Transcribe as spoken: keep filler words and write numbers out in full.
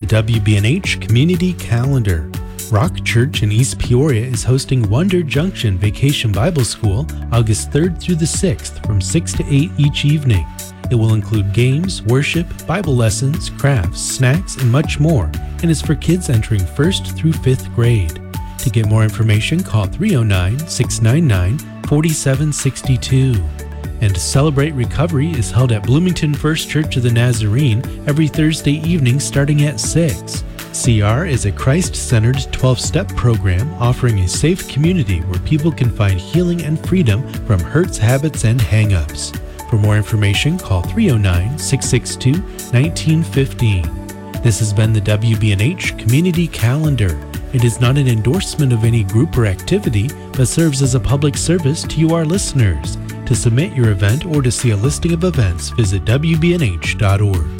W B N H Community Calendar. Rock Church in East Peoria is hosting Wonder Junction Vacation Bible School August third through the sixth from six to eight each evening. It will include games, worship, Bible lessons, crafts, snacks, and much more, and is for kids entering first through fifth grade. To get more information, call three oh nine, six nine nine, four seven six two. And Celebrate Recovery is held at Bloomington First Church of the Nazarene every Thursday evening starting at six. C R is a Christ-centered twelve-step program offering a safe community where people can find healing and freedom from hurts, habits, and hang-ups. For more information, call three oh nine, six six two, one nine one five. This has been the W B N H Community Calendar. It is not an endorsement of any group or activity, but serves as a public service to you, our listeners. To submit your event or to see a listing of events, visit W B N H dot org.